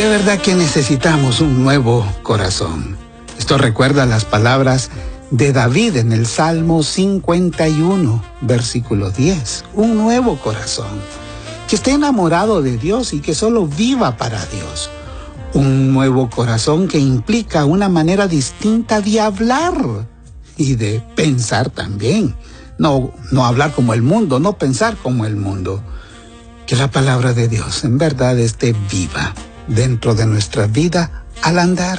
De verdad que necesitamos un nuevo corazón. Esto recuerda las palabras de David en el Salmo 51, versículo 10. Un nuevo corazón, que esté enamorado de Dios y que solo viva para Dios. Un nuevo corazón que implica una manera distinta de hablar y de pensar también. No hablar como el mundo, no pensar como el mundo. Que la palabra de Dios en verdad esté viva dentro de nuestra vida al andar.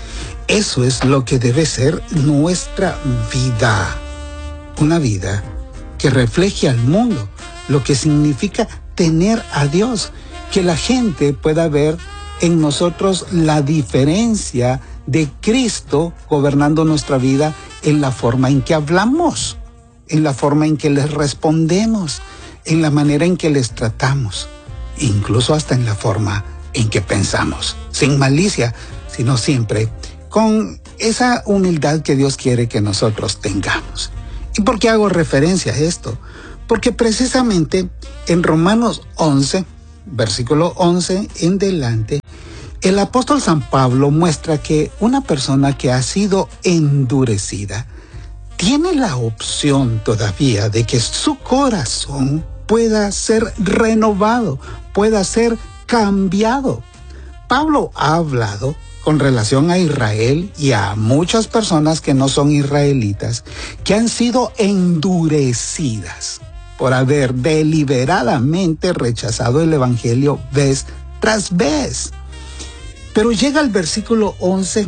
Eso es lo que debe ser nuestra vida. Una vida que refleje al mundo lo que significa tener a Dios. Que la gente pueda ver en nosotros la diferencia de Cristo gobernando nuestra vida en la forma en que hablamos, en la forma en que les respondemos, en la manera en que les tratamos, incluso hasta en la forma en que pensamos, sin malicia, sino siempre con esa humildad que Dios quiere que nosotros tengamos. ¿Y por qué hago referencia a esto? Porque precisamente en Romanos 11, versículo 11 en delante, el apóstol San Pablo muestra que una persona que ha sido endurecida tiene la opción todavía de que su corazón pueda ser renovado, pueda ser cambiado. Pablo ha hablado con relación a Israel y a muchas personas que no son israelitas, que han sido endurecidas por haber deliberadamente rechazado el evangelio vez tras vez. Pero llega el versículo 11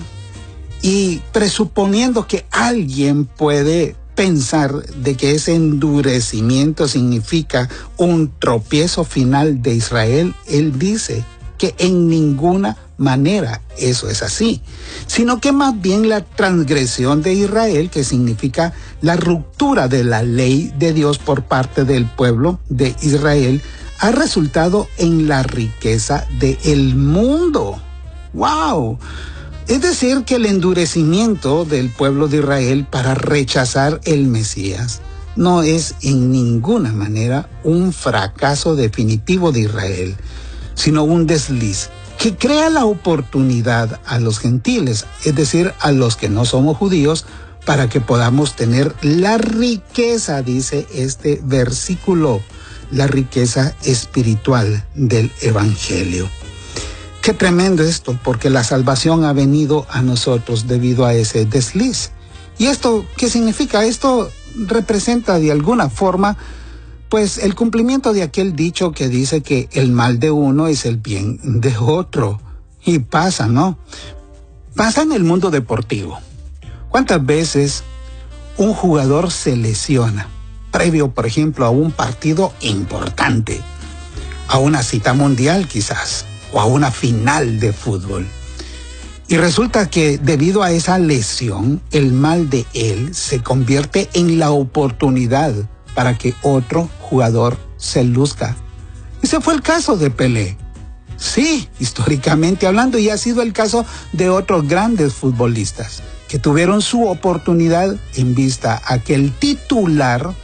y presuponiendo que alguien puede pensar de que ese endurecimiento significa un tropiezo final de Israel, él dice que en ninguna manera eso es así, sino que más bien la transgresión de Israel, que significa la ruptura de la ley de Dios por parte del pueblo de Israel, ha resultado en la riqueza del mundo. ¡Wow! Es decir, que el endurecimiento del pueblo de Israel para rechazar el Mesías no es en ninguna manera un fracaso definitivo de Israel, sino un desliz que crea la oportunidad a los gentiles, es decir, a los que no somos judíos, para que podamos tener la riqueza, dice este versículo, la riqueza espiritual del evangelio. Qué tremendo esto, porque la salvación ha venido a nosotros debido a ese desliz. ¿Y esto qué significa? Esto representa de alguna forma, pues, el cumplimiento de aquel dicho que dice que el mal de uno es el bien de otro. Y pasa, ¿no? Pasa en el mundo deportivo. ¿Cuántas veces un jugador se lesiona previo, por ejemplo, a un partido importante, a una cita mundial quizás, o a una final de fútbol? Y resulta que debido a esa lesión, el mal de él se convierte en la oportunidad para que otro jugador se luzca. Ese fue el caso de Pelé. Sí, históricamente hablando, y ha sido el caso de otros grandes futbolistas que tuvieron su oportunidad en vista a que el titular,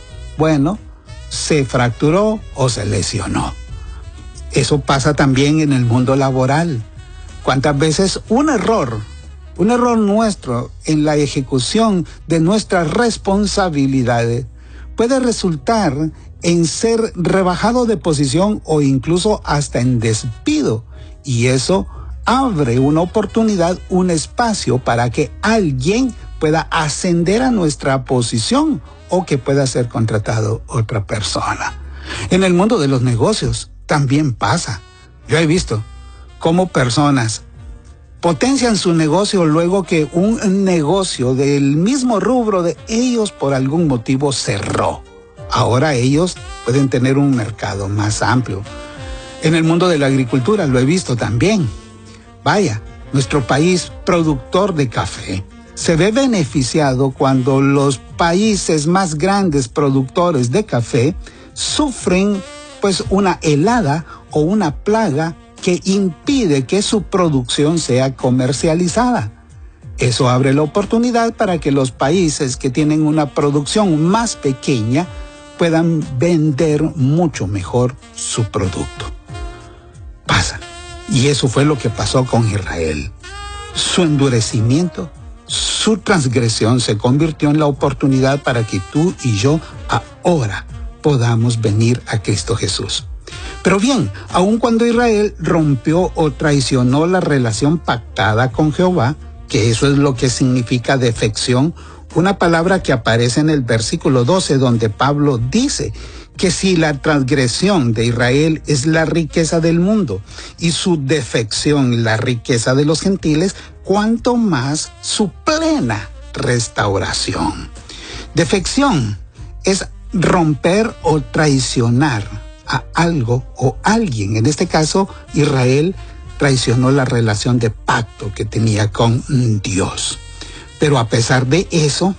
se fracturó o se lesionó. Eso pasa también en el mundo laboral. ¿Cuántas veces un error nuestro en la ejecución de nuestras responsabilidades puede resultar en ser rebajado de posición o incluso hasta en despido? Y eso abre una oportunidad, un espacio para que alguien pueda ascender a nuestra posición o que pueda ser contratado otra persona. En el mundo de los negocios también pasa. Yo he visto cómo personas potencian su negocio luego que un negocio del mismo rubro de ellos por algún motivo cerró. Ahora ellos pueden tener un mercado más amplio. En el mundo de la agricultura lo he visto también. Vaya, nuestro país productor de café se ve beneficiado cuando los países más grandes productores de café sufren una helada o una plaga que impide que su producción sea comercializada. Eso abre la oportunidad para que los países que tienen una producción más pequeña puedan vender mucho mejor su producto. Pasa. Y eso fue lo que pasó con Israel. Su endurecimiento, su transgresión se convirtió en la oportunidad para que tú y yo ahora podamos venir a Cristo Jesús. Pero bien, aun cuando Israel rompió o traicionó la relación pactada con Jehová, que eso es lo que significa defección, una palabra que aparece en el versículo 12, donde Pablo dice que si la transgresión de Israel es la riqueza del mundo y su defección la riqueza de los gentiles, cuanto más su plena restauración. Defección es romper o traicionar a algo o alguien. En este caso, Israel traicionó la relación de pacto que tenía con Dios. Pero a pesar de eso,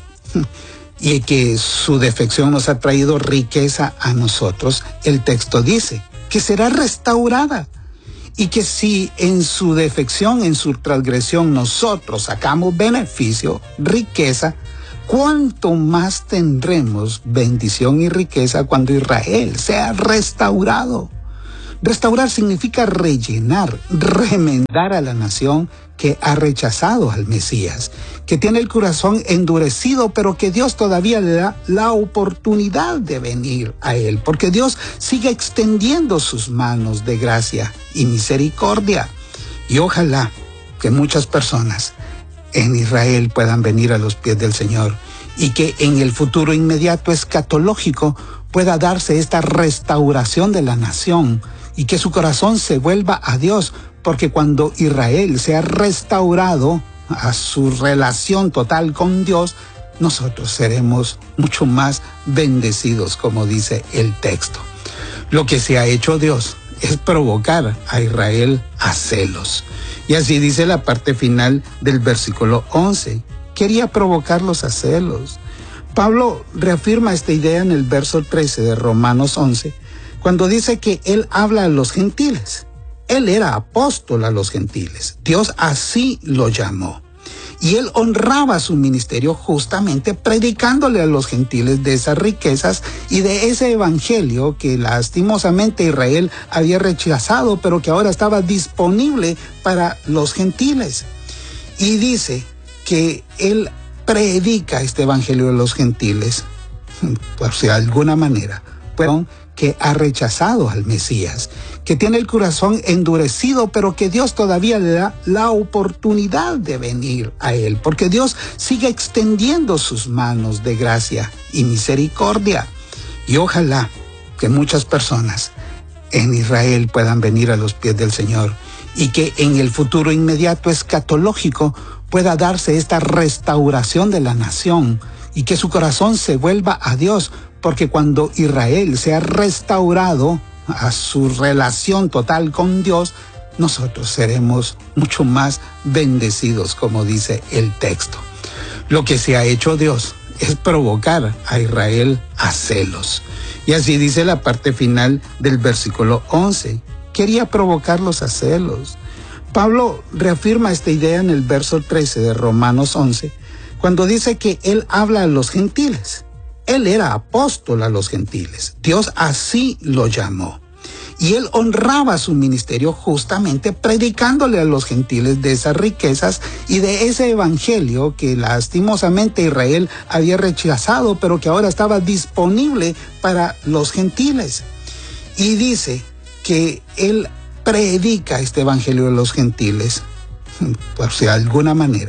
y que su defección nos ha traído riqueza a nosotros, el texto dice que será restaurada. Y que si en su defección, en su transgresión, nosotros sacamos beneficio, riqueza, ¿cuánto más tendremos bendición y riqueza cuando Israel sea restaurado? Restaurar significa rellenar, remendar a la nación que ha rechazado al Mesías, que tiene el corazón endurecido, pero que Dios todavía le da la oportunidad de venir a Él, porque Dios sigue extendiendo sus manos de gracia y misericordia. Y ojalá que muchas personas en Israel puedan venir a los pies del Señor y que en el futuro inmediato escatológico pueda darse esta restauración de la nación y que su corazón se vuelva a Dios, porque cuando Israel sea restaurado a su relación total con Dios, nosotros seremos mucho más bendecidos, como dice el texto. Lo que se ha hecho Dios es provocar a Israel a celos. Y así dice la parte final del versículo 11. Quería provocarlos a celos. Pablo reafirma esta idea en el verso 13 de Romanos 11, cuando dice que él habla a los gentiles. Él era apóstol a los gentiles. Dios así lo llamó. Y él honraba su ministerio justamente predicándole a los gentiles de esas riquezas y de ese evangelio que lastimosamente Israel había rechazado, pero que ahora estaba disponible para los gentiles. Y dice que él predica este evangelio a los gentiles, por si de alguna manera, que ha rechazado al Mesías, que tiene el corazón endurecido, pero que Dios todavía le da la oportunidad de venir a Él, porque Dios sigue extendiendo sus manos de gracia y misericordia. Y ojalá que muchas personas en Israel puedan venir a los pies del Señor y que en el futuro inmediato escatológico pueda darse esta restauración de la nación y que su corazón se vuelva a Dios, porque cuando Israel sea restaurado a su relación total con Dios, nosotros seremos mucho más bendecidos, como dice el texto. Lo que se ha hecho Dios es provocar a Israel a celos. Y así dice la parte final del versículo 11. Quería provocarlos a celos. Pablo reafirma esta idea en el verso 13 de Romanos 11, cuando dice que él habla a los gentiles. Él era apóstol a los gentiles. Dios así lo llamó. Y él honraba su ministerio justamente predicándole a los gentiles de esas riquezas y de ese evangelio que lastimosamente Israel había rechazado, pero que ahora estaba disponible para los gentiles. Y dice que él predica este evangelio a los gentiles, por si de alguna manera,